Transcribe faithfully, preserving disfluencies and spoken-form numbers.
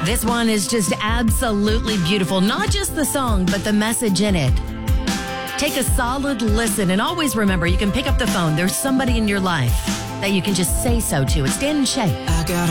This one is just absolutely beautiful. Not just the song, but the message in it. Take a solid listen, and always remember, you can pick up the phone. There's somebody in your life that you can just say so to. It's Dan and Shay. I got